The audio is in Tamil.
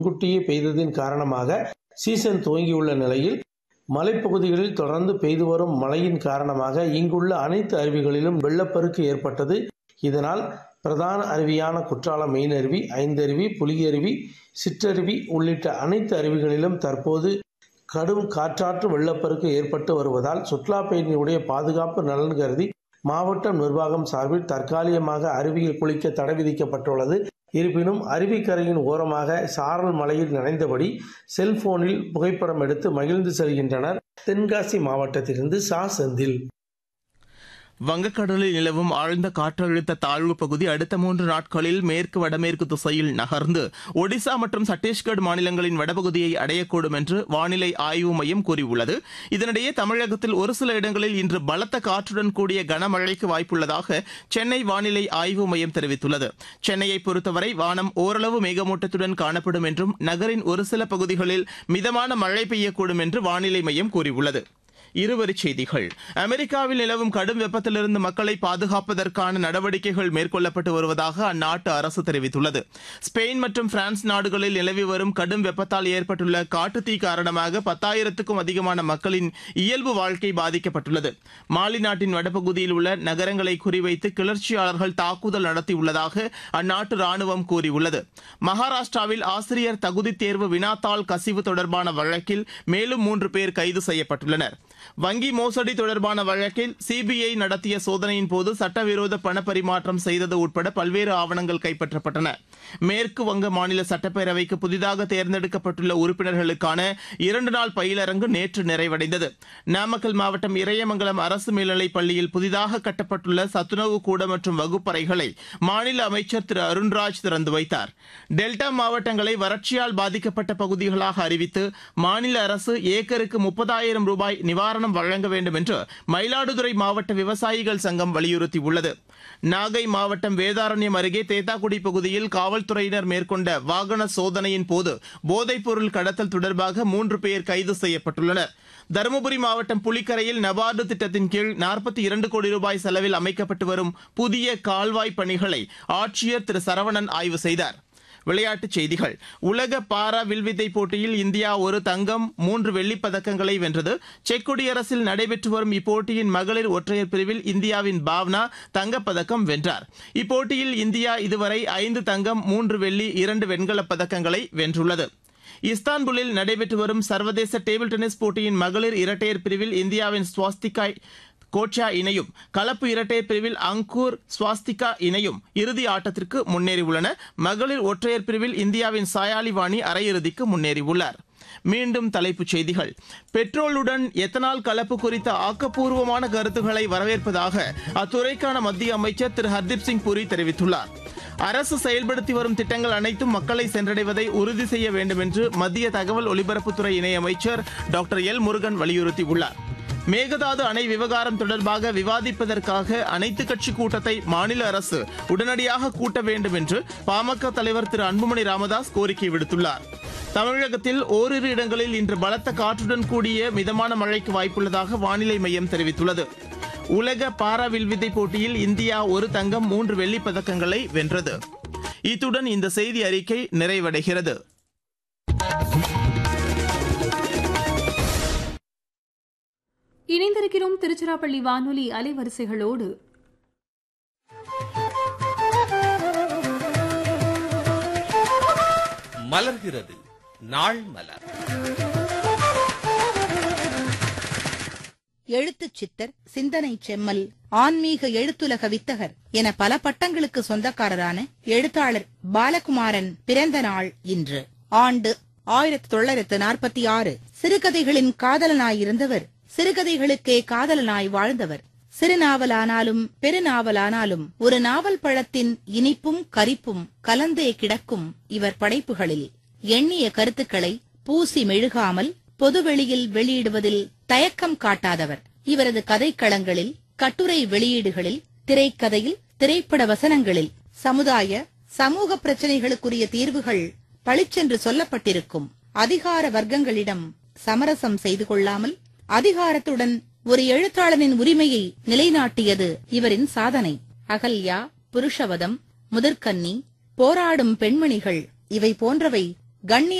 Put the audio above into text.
முன்கூட்டியே பெய்ததின் காரணமாக சீசன் துவங்கியுள்ள நிலையில் மலைப்பகுதிகளில் தொடர்ந்து பெய்து வரும் மழையின் காரணமாக இங்குள்ள அனைத்து அருவிகளிலும் வெள்ளப்பெருக்கு ஏற்பட்டது. இதனால் பிரதான அருவியான குற்றாலம் மெயின் அருவி, ஐந்தருவி, புலியருவி, சிற்றருவி உள்ளிட்ட அனைத்து அருவிகளிலும் தற்போது கடும் காற்றாற்று வெள்ளப்பெருக்கு ஏற்பட்டு வருவதால் சுற்றுலா பயணிகளுடைய பாதுகாப்பு நலன் கருதி மாவட்ட நிர்வாகம் சார்பில் தற்காலிகமாக அருவியில் குளிக்க தடை விதிக்கப்பட்டுள்ளது. இருப்பினும் அருவிக்கரையின் ஓரமாக சாரல் மலையில் நனைந்தபடி செல்போனில் புகைப்படம் எடுத்து மகிழ்ந்து செல்கின்றனர். தென்காசி மாவட்டத்திலிருந்து செந்தில். வங்கக்கடலில் நிலவும் ஆழ்ந்த காற்றழுத்த தாழ்வு பகுதி அடுத்த 3 நாட்களில் மேற்கு வடமேற்கு திசையில் நகர்ந்து ஒடிசா மற்றும் சத்தீஸ்கர் மாநிலங்களின் வடபகுதியை அடையக்கூடும் என்று வானிலை ஆய்வு மையம் கூறியுள்ளது. இதனிடையே தமிழகத்தில் ஒரு சில இடங்களில் இன்று பலத்த காற்றுடன் கூடிய கனமழைக்கு வாய்ப்புள்ளதாக சென்னை வானிலை ஆய்வு மையம் தெரிவித்துள்ளது. சென்னையை பொறுத்தவரை வானம் ஓரளவு மேகமூட்டத்துடன் காணப்படும் என்றும் நகரின் ஒரு சில பகுதிகளில் மிதமான மழை பெய்யக்கூடும் என்று வானிலை மையம் கூறியுள்ளது. இருவரிச் செய்திகள். அமெரிக்காவில் நிலவும் கடும் வெப்பத்திலிருந்து மக்களை பாதுகாப்பதற்கான நடவடிக்கைகள் மேற்கொள்ளப்பட்டு வருவதாக அந்நாட்டு அரசு தெரிவித்துள்ளது. ஸ்பெயின் மற்றும் பிரான்ஸ் நாடுகளில் நிலவி வரும் கடும் வெப்பத்தால் ஏற்பட்டுள்ள காட்டுத்தீ காரணமாக 10,000க்கும் அதிகமான மக்களின் இயல்பு வாழ்க்கை பாதிக்கப்பட்டுள்ளது. மாலி நாட்டின் வடபகுதியில் உள்ள நகரங்களை குறிவைத்து கிளர்ச்சியாளர்கள் தாக்குதல் நடத்தியுள்ளதாக அந்நாட்டு ராணுவம் கூறியுள்ளது. மகாராஷ்டிராவில் ஆசிரியர் தகுதி தேர்வு வினாத்தாள் கசிவு தொடர்பான வழக்கில் மேலும் 3 பேர் கைது செய்யப்பட்டுள்ளனர். வங்கி மோசடி தொடர்பான வழக்கில் சிபிஐ நடத்திய சோதனையின் போது சட்டவிரோத பண பரிமாற்றம் செய்தது உட்பட பல்வேறு ஆவணங்கள் கைப்பற்றப்பட்டன. மேற்கு வங்க மாநில சட்டப்பேரவைக்கு புதிதாக தேர்ந்தெடுக்கப்பட்டுள்ள உறுப்பினர்களுக்கான 2 நாள் பயிலரங்கு நேற்று நிறைவடைந்தது. நாமக்கல் மாவட்டம் இறையமங்கலம் அரசு மேல்நிலைப் பள்ளியில் புதிதாக கட்டப்பட்டுள்ள சத்துணவு கூட மற்றும் வகுப்பறைகளை மாநில அமைச்சர் திரு அருண்ராஜ் திறந்து வைத்தார். டெல்டா மாவட்டங்களை வறட்சியால் பாதிக்கப்பட்ட பகுதிகளாக அறிவித்து மாநில அரசு ஏக்கருக்கு 30,000 ரூபாய் நிவாரணம் வழங்க வேண்டும் என்று மயிலாடுதுறை மாவட்ட விவசாயிகள் சங்கம் வலியுறுத்தியுள்ளது. நாகை மாவட்டம் வேதாரண்யம் அருகே தேத்தாக்குடி பகுதியில் காவல்துறையினர் மேற்கொண்ட வாகன சோதனையின் போது போதைப்பொருள் கடத்தல் தொடர்பாக 3 பேர் கைது செய்யப்பட்டுள்ளனர். தருமபுரி மாவட்டம் புலிக்கரையில் நபார்டு திட்டத்தின் கீழ் 42 கோடி ரூபாய் செலவில் அமைக்கப்பட்டு வரும் புதிய கால்வாய் பணிகளை ஆட்சியர் திரு சரவணன் ஆய்வு செய்தார். விளையாட்டுச் செய்திகள். உலக பாரா வில்வித்தை போட்டியில் இந்தியா 1 தங்கம் 3 வெள்ளிப் பதக்கங்களை வென்றது. செக் குடியரசில் நடைபெற்று வரும் இப்போட்டியின் மகளிர் ஒற்றையர் பிரிவில் இந்தியாவின் பாவ்னா தங்கப்பதக்கம் வென்றார். இப்போட்டியில் இந்தியா இதுவரை 5 தங்கம் 3 வெள்ளி 2 வெண்கலப் பதக்கங்களை வென்றுள்ளது. இஸ்தான்புல்லில் நடைபெற்று வரும் சர்வதேச டேபிள் டென்னிஸ் போட்டியின் மகளிர் இரட்டையர் பிரிவில் இந்தியாவின் ஸ்வாஸ்திகா கோச்சா இணையும் கலப்பு இரட்டையர் பிரிவில் அங்கூர் ஸ்வாஸ்திகா இணையும் இறுதி ஆட்டத்திற்கு முன்னேறியுள்ளன. மகளிர் ஒற்றையர் பிரிவில் இந்தியாவின் சாயாலி வாணி அரையிறுதிக்கு முன்னேறியுள்ளார். மீண்டும் தலைப்புச் செய்திகள். பெட்ரோலுடன் எத்தனால் கலப்பு குறித்த ஆக்கப்பூர்வமான கருத்துக்களை வரவேற்பதாக அத்துறைக்கான மத்திய அமைச்சர் திரு ஹர்தீப் சிங் புரி தெரிவித்துள்ளார். அரசு செயல்படுத்தி வரும் திட்டங்கள் அனைத்தும் மக்களை சென்றடைவதை உறுதி செய்ய வேண்டும் என்று மத்திய தகவல் ஒலிபரப்புத்துறை இணையமைச்சர் டாக்டர் எல் முருகன் வலியுறுத்தியுள்ளார். மேகதாது அணை விவகாரம் தொடர்பாக விவாதிப்பதற்காக அனைத்துக் கட்சி கூட்டத்தை மாநில அரசு உடனடியாக கூட்ட வேண்டும் என்று பாமக தலைவர் திரு அன்புமணி ராமதாஸ் கோரிக்கை விடுத்துள்ளார். தமிழகத்தில் ஓரிரு இடங்களில் இன்று பலத்த காற்றுடன் கூடிய மிதமான மழைக்கு வாய்ப்புள்ளதாக வானிலை மையம் தெரிவித்துள்ளது. உலக பாரா வில்வித்தை போட்டியில் இந்தியா 1 தங்கம் 3 வெள்ளிப் பதக்கங்களை வென்றது. இத்துடன் இந்த செய்தி அறிக்கை நிறைவடைகிறது. இணைந்திருக்கிறோம் திருச்சிராப்பள்ளி வானொலி அலைவரிசைகளோடு. மலர்கிறது நாள் மலர். எழுத்துச் சித்தர், சிந்தனை செம்மல், ஆன்மீக எழுத்துலக வித்தகர் என பல பட்டங்களுக்கு சொந்தக்காரரான எழுத்தாளர் பாலகுமாரன் பிறந்த நாள் இன்று. ஆண்டு 1946. சிறுகதைகளின் காதலனாயிருந்தவர், சிறுகதைகளுக்கே காதலனாய் வாழ்ந்தவர். சிறுநாவலானாலும் பெருநாவலானாலும் ஒரு நாவல் பழத்தின் இனிப்பும் கரிப்பும் கலந்தே கிடக்கும் இவர் படைப்புகளில் எண்ணிய கருத்துக்களை பூசி மெழுகாமல் பொதுவெளியில் வெளியிடுவதில் தயக்கம் காட்டாதவர். இவரது கதைக்களங்களில், கட்டுரை வெளியீடுகளில், திரைக்கதையில், திரைப்பட வசனங்களில் சமுதாய சமூக பிரச்சனைகளுக்குரிய தீர்வுகள் பளிச்சென்று சொல்லப்பட்டிருக்கும். அதிகார வர்க்கங்களிடம் சமரசம் செய்து கொள்ளாமல் அதிகாரத்துடன் ஒரு எழுத்தாளனின் உரிமையை நிலைநாட்டியது இவரின் சாதனை. அகல்யா, புருஷவதம், முதற்கன்னி, போராடும் பெண்மணிகள் இவை போன்றவை கண்ணிய